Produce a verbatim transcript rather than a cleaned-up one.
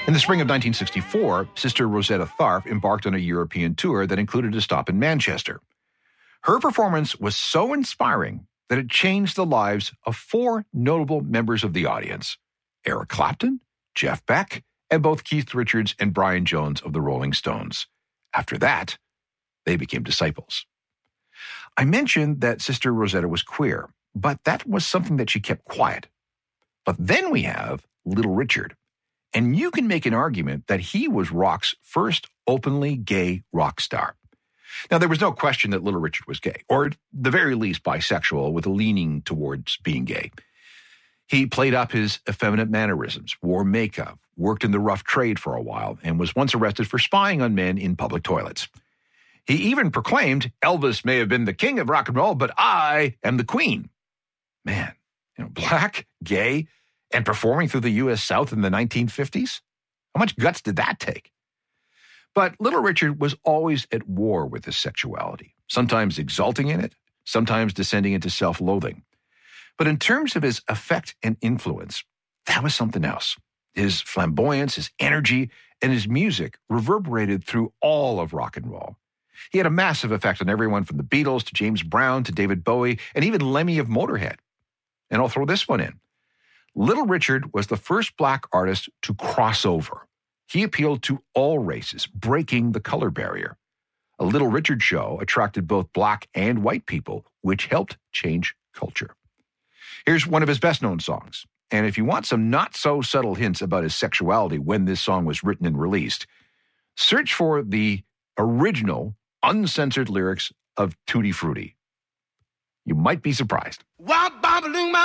In the spring of nineteen sixty-four, Sister Rosetta Tharpe embarked on a European tour that included a stop in Manchester. Her performance was so inspiring that it changed the lives of four notable members of the audience: Eric Clapton, Jeff Beck, and both Keith Richards and Brian Jones of the Rolling Stones. After that, they became disciples. I mentioned that Sister Rosetta was queer, but that was something that she kept quiet. But then we have Little Richard, and you can make an argument that he was rock's first openly gay rock star. Now, there was no question that Little Richard was gay, or at the very least bisexual with a leaning towards being gay. He played up his effeminate mannerisms, wore makeup, worked in the rough trade for a while, and was once arrested for spying on men in public toilets. He even proclaimed, "Elvis may have been the king of rock and roll, but I am the queen." Man, you know, black, gay, and performing through the U S South in the nineteen fifties? How much guts did that take? But Little Richard was always at war with his sexuality, sometimes exulting in it, sometimes descending into self-loathing. But in terms of his effect and influence, that was something else. His flamboyance, his energy, and his music reverberated through all of rock and roll. He had a massive effect on everyone from the Beatles to James Brown to David Bowie and even Lemmy of Motorhead. And I'll throw this one in. Little Richard was the first black artist to cross over. He appealed to all races, breaking the color barrier. A Little Richard show attracted both black and white people, which helped change culture. Here's one of his best-known songs. And if you want some not-so-subtle hints about his sexuality when this song was written and released, search for the original uncensored lyrics of Tutti Frutti. You might be surprised.